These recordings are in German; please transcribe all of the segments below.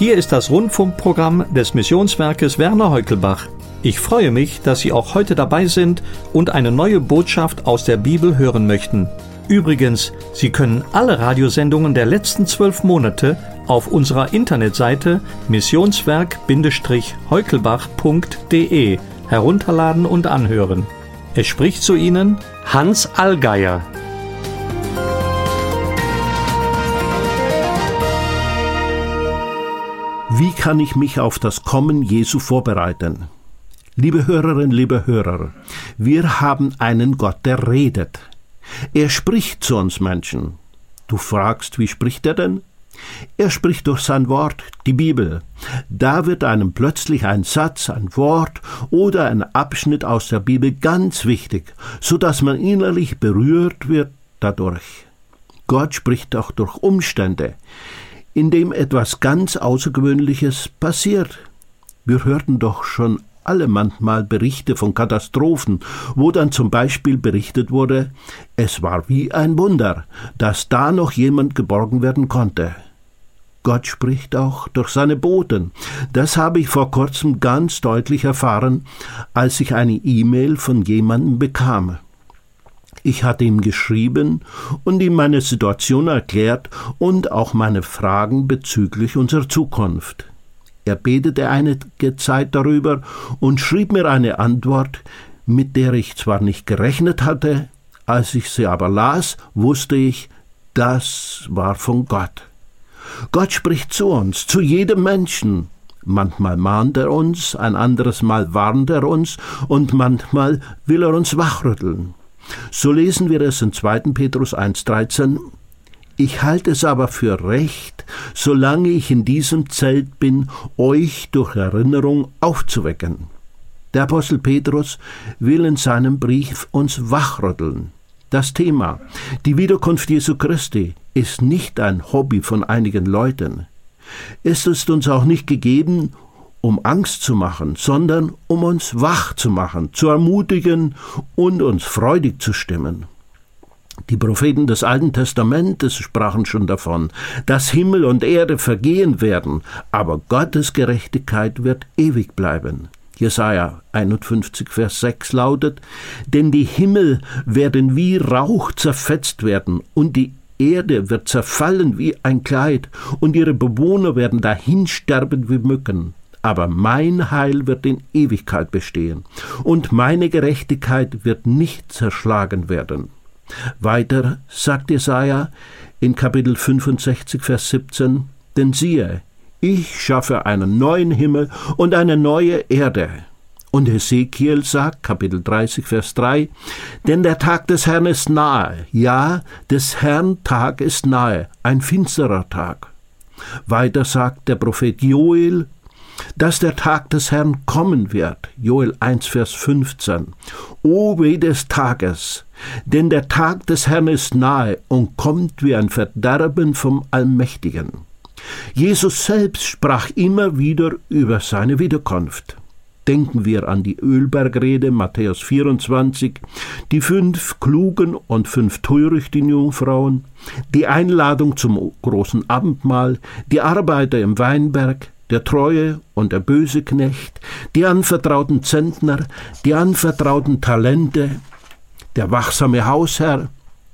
Hier ist das Rundfunkprogramm des Missionswerkes Werner Heukelbach. Ich freue mich, dass Sie auch heute dabei sind und eine neue Botschaft aus der Bibel hören möchten. Übrigens, Sie können alle Radiosendungen der letzten 12 Monate auf unserer Internetseite missionswerk-heukelbach.de herunterladen und anhören. Es spricht zu Ihnen Hans Allgeier. Wie kann ich mich auf das Kommen Jesu vorbereiten? Liebe Hörerinnen, liebe Hörer, wir haben einen Gott, der redet. Er spricht zu uns Menschen. Du fragst, wie spricht er denn? Er spricht durch sein Wort, die Bibel. Da wird einem plötzlich ein Satz, ein Wort oder ein Abschnitt aus der Bibel ganz wichtig, so dass man innerlich berührt wird dadurch. Gott spricht auch durch Umstände, in dem etwas ganz Außergewöhnliches passiert. Wir hörten doch schon alle manchmal Berichte von Katastrophen, wo dann zum Beispiel berichtet wurde, es war wie ein Wunder, dass da noch jemand geborgen werden konnte. Gott spricht auch durch seine Boten. Das habe ich vor kurzem ganz deutlich erfahren, als ich eine E-Mail von jemandem bekam. Ich hatte ihm geschrieben und ihm meine Situation erklärt und auch meine Fragen bezüglich unserer Zukunft. Er betete einige Zeit darüber und schrieb mir eine Antwort, mit der ich zwar nicht gerechnet hatte, als ich sie aber las, wusste ich, das war von Gott. Gott spricht zu uns, zu jedem Menschen. Manchmal mahnt er uns, ein anderes Mal warnt er uns und manchmal will er uns wachrütteln. So lesen wir es in 2. Petrus 1,13. Ich halte es aber für recht, solange ich in diesem Zelt bin, euch durch Erinnerung aufzuwecken. Der Apostel Petrus will in seinem Brief uns wachrütteln. Das Thema, die Wiederkunft Jesu Christi, ist nicht ein Hobby von einigen Leuten. Es ist uns auch nicht gegeben, um Angst zu machen, sondern um uns wach zu machen, zu ermutigen und uns freudig zu stimmen. Die Propheten des Alten Testamentes sprachen schon davon, dass Himmel und Erde vergehen werden, aber Gottes Gerechtigkeit wird ewig bleiben. Jesaja 51, Vers 6 lautet, denn die Himmel werden wie Rauch zerfetzt werden und die Erde wird zerfallen wie ein Kleid und ihre Bewohner werden dahinsterben wie Mücken. Aber mein Heil wird in Ewigkeit bestehen und meine Gerechtigkeit wird nicht zerschlagen werden. Weiter sagt Jesaja in Kapitel 65, Vers 17, denn siehe, ich schaffe einen neuen Himmel und eine neue Erde. Und Hesekiel sagt, Kapitel 30, Vers 3, denn der Tag des Herrn ist nahe, ja, des Herrn Tag ist nahe, ein finsterer Tag. Weiter sagt der Prophet Joel, dass der Tag des Herrn kommen wird. Joel 1, Vers 15. O weh des Tages, denn der Tag des Herrn ist nahe und kommt wie ein Verderben vom Allmächtigen. Jesus selbst sprach immer wieder über seine Wiederkunft. Denken wir an die Ölbergrede, Matthäus 24, die 5 klugen und 5 törichten Jungfrauen, die Einladung zum großen Abendmahl, die Arbeiter im Weinberg, der treue und der böse Knecht, die anvertrauten Zentner, die anvertrauten Talente, der wachsame Hausherr,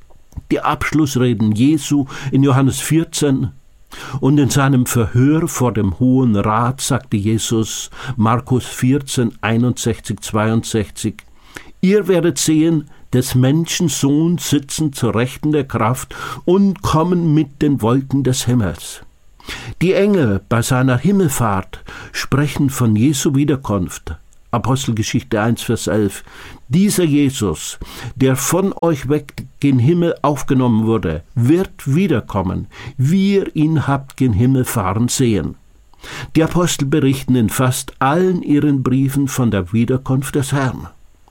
die Abschlussreden Jesu in Johannes 14 und in seinem Verhör vor dem Hohen Rat sagte Jesus, Markus 14, 61, 62, ihr werdet sehen, des Menschen Sohn sitzen zur Rechten der Kraft und kommen mit den Wolken des Himmels. Die Engel bei seiner Himmelfahrt sprechen von Jesu Wiederkunft. Apostelgeschichte 1, Vers 11. Dieser Jesus, der von euch weg gen Himmel aufgenommen wurde, wird wiederkommen, wie ihr ihn habt gen Himmel fahren sehen. Die Apostel berichten in fast allen ihren Briefen von der Wiederkunft des Herrn.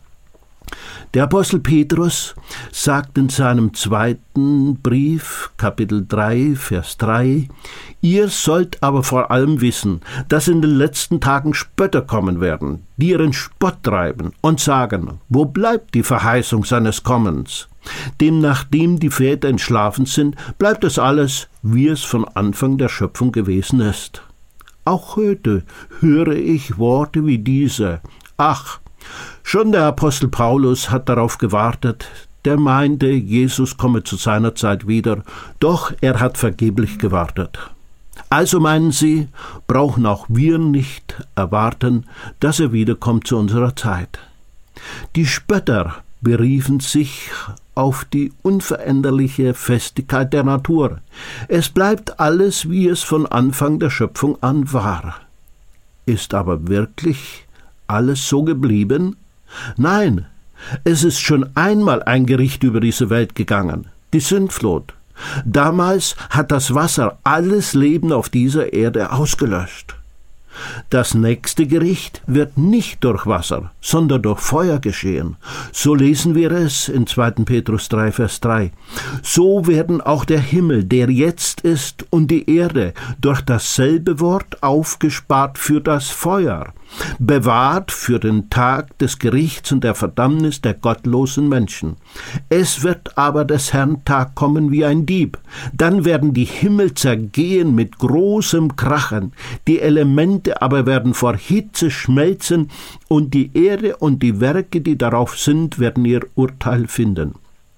Der Apostel Petrus sagt in seinem 2. Brief, Kapitel 3, Vers 3, ihr sollt aber vor allem wissen, dass in den letzten Tagen Spötter kommen werden, die ihren Spott treiben und sagen, wo bleibt die Verheißung seines Kommens? Denn nachdem die Väter entschlafen sind, bleibt es alles, wie es von Anfang der Schöpfung gewesen ist. Auch heute höre ich Worte wie diese. Ach, schon der Apostel Paulus hat darauf gewartet. Der meinte, Jesus komme zu seiner Zeit wieder, doch er hat vergeblich gewartet. Also meinen Sie, brauchen auch wir nicht erwarten, dass er wiederkommt zu unserer Zeit. Die Spötter beriefen sich auf die unveränderliche Festigkeit der Natur. Es bleibt alles, wie es von Anfang der Schöpfung an war. Ist aber wirklich alles so geblieben? Nein, es ist schon einmal ein Gericht über diese Welt gegangen, die Sintflut. Damals hat das Wasser alles Leben auf dieser Erde ausgelöscht. Das nächste Gericht wird nicht durch Wasser, sondern durch Feuer geschehen. So lesen wir es in 2. Petrus 3, Vers 3. So werden auch der Himmel, der jetzt ist, und die Erde durch dasselbe Wort aufgespart für das Feuer, bewahrt für den Tag des Gerichts und der Verdammnis der gottlosen Menschen. Es wird aber des Herrn Tag kommen wie ein Dieb. Dann werden die Himmel zergehen mit großem Krachen, die Elemente aber werden vor Hitze schmelzen, und die Erde und die Werke, die darauf sind, werden ihr Urteil finden.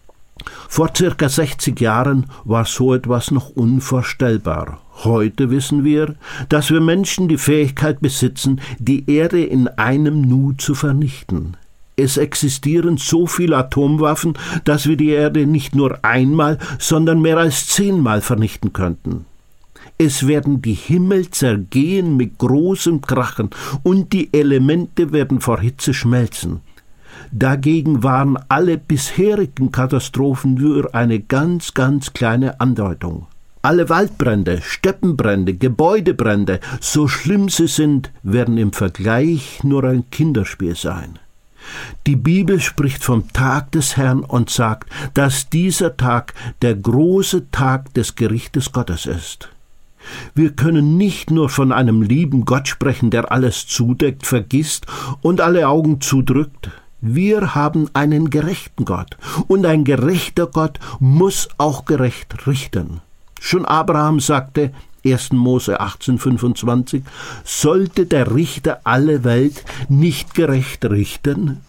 Vor circa 60 Jahren war so etwas noch unvorstellbar. Heute wissen wir, dass wir Menschen die Fähigkeit besitzen, die Erde in einem Nu zu vernichten. Es existieren so viele Atomwaffen, dass wir die Erde nicht nur einmal, sondern mehr als 10-mal vernichten könnten. Es werden die Himmel zergehen mit großem Krachen und die Elemente werden vor Hitze schmelzen. Dagegen waren alle bisherigen Katastrophen nur eine ganz, ganz kleine Andeutung. Alle Waldbrände, Steppenbrände, Gebäudebrände, so schlimm sie sind, werden im Vergleich nur ein Kinderspiel sein. Die Bibel spricht vom Tag des Herrn und sagt, dass dieser Tag der große Tag des Gerichtes Gottes ist. Wir können nicht nur von einem lieben Gott sprechen, der alles zudeckt, vergisst und alle Augen zudrückt. Wir haben einen gerechten Gott, und ein gerechter Gott muss auch gerecht richten. Schon Abraham sagte, 1. Mose 18,25, sollte der Richter alle Welt nicht gerecht richten?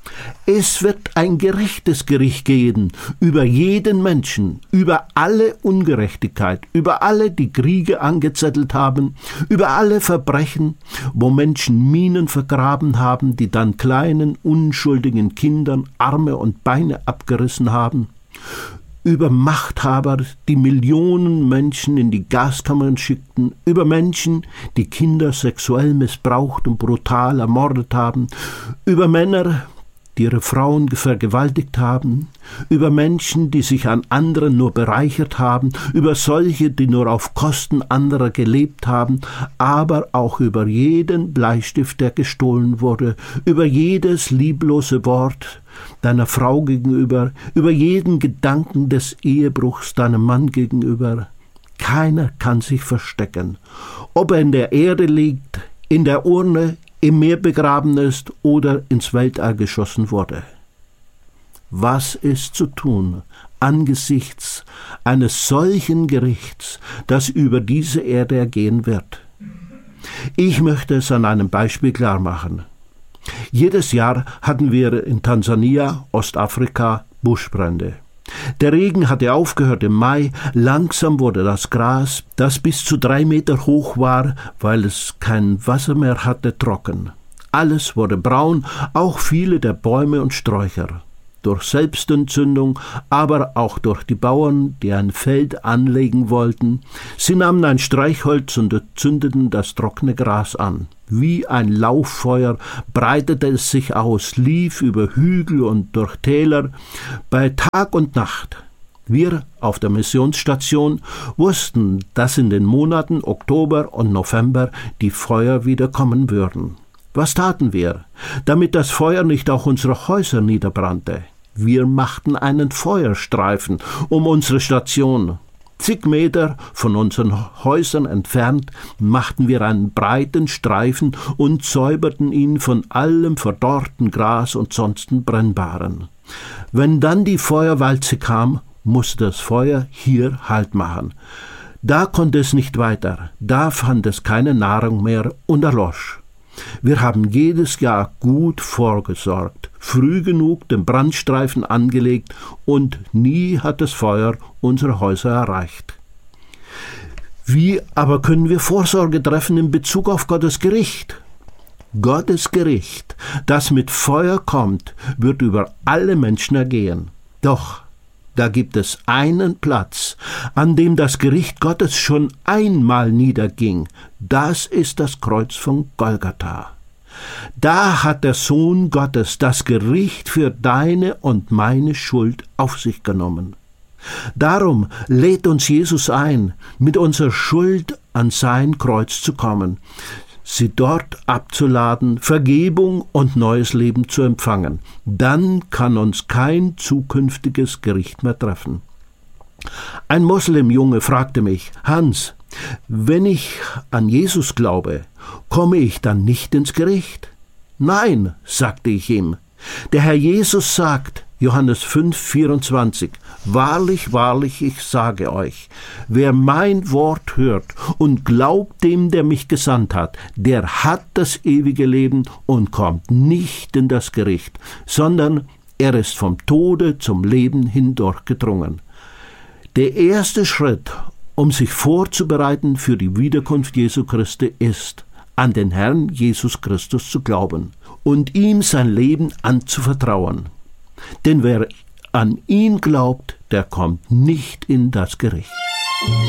Es wird ein gerechtes Gericht geben über jeden Menschen, über alle Ungerechtigkeit, über alle, die Kriege angezettelt haben, über alle Verbrechen, wo Menschen Minen vergraben haben, die dann kleinen, unschuldigen Kindern Arme und Beine abgerissen haben, über Machthaber, die Millionen Menschen in die Gaskammern schickten, über Menschen, die Kinder sexuell missbraucht und brutal ermordet haben, über Männer, die ihre Frauen vergewaltigt haben, über Menschen, die sich an anderen nur bereichert haben, über solche, die nur auf Kosten anderer gelebt haben, aber auch über jeden Bleistift, der gestohlen wurde, über jedes lieblose Wort deiner Frau gegenüber, über jeden Gedanken des Ehebruchs deinem Mann gegenüber. Keiner kann sich verstecken, ob er in der Erde liegt, in der Urne, im Meer begraben ist oder ins Weltall geschossen wurde. Was ist zu tun angesichts eines solchen Gerichts, das über diese Erde ergehen wird? Ich möchte es an einem Beispiel klar machen. Jedes Jahr hatten wir in Tansania, Ostafrika, Buschbrände. Der Regen hatte aufgehört im Mai, langsam wurde das Gras, das bis zu 3 Meter hoch war, weil es kein Wasser mehr hatte, trocken. Alles wurde braun, auch viele der Bäume und Sträucher. Durch Selbstentzündung, aber auch durch die Bauern, die ein Feld anlegen wollten. Sie nahmen ein Streichholz und zündeten das trockene Gras an. Wie ein Lauffeuer breitete es sich aus, lief über Hügel und durch Täler, bei Tag und Nacht. Wir auf der Missionsstation wussten, dass in den Monaten Oktober und November die Feuer wieder kommen würden. Was taten wir, damit das Feuer nicht auch unsere Häuser niederbrannte? Wir machten einen Feuerstreifen um unsere Station. Zig Meter von unseren Häusern entfernt machten wir einen breiten Streifen und säuberten ihn von allem verdorrten Gras und sonstigen Brennbaren. Wenn dann die Feuerwalze kam, musste das Feuer hier Halt machen. Da konnte es nicht weiter, da fand es keine Nahrung mehr und erlosch. Wir haben jedes Jahr gut vorgesorgt, früh genug den Brandstreifen angelegt und nie hat das Feuer unsere Häuser erreicht. Wie aber können wir Vorsorge treffen in Bezug auf Gottes Gericht? Gottes Gericht, das mit Feuer kommt, wird über alle Menschen ergehen. Doch da gibt es einen Platz, an dem das Gericht Gottes schon einmal niederging. Das ist das Kreuz von Golgatha. Da hat der Sohn Gottes das Gericht für deine und meine Schuld auf sich genommen. Darum lädt uns Jesus ein, mit unserer Schuld an sein Kreuz zu kommen, sie dort abzuladen, Vergebung und neues Leben zu empfangen. Dann kann uns kein zukünftiges Gericht mehr treffen. Ein Moslemjunge fragte mich: Hans, wenn ich an Jesus glaube, komme ich dann nicht ins Gericht? Nein, sagte ich ihm. Der Herr Jesus sagt, Johannes 5,24, wahrlich, wahrlich, ich sage euch, wer mein Wort hört und glaubt dem, der mich gesandt hat, der hat das ewige Leben und kommt nicht in das Gericht, sondern er ist vom Tode zum Leben hindurchgedrungen. Der erste Schritt, um sich vorzubereiten für die Wiederkunft Jesu Christi, ist, an den Herrn Jesus Christus zu glauben und ihm sein Leben anzuvertrauen. Denn wer an ihn glaubt, der kommt nicht in das Gericht.